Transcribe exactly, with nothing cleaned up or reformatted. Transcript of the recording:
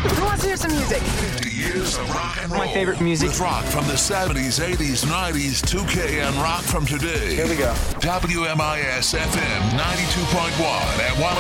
Who wants to hear some music? fifty years of rock and roll. My favorite music. With rock from the seventies, eighties, nineties, two K, and rock from today. Here we go. W M I S F M ninety-two point one at one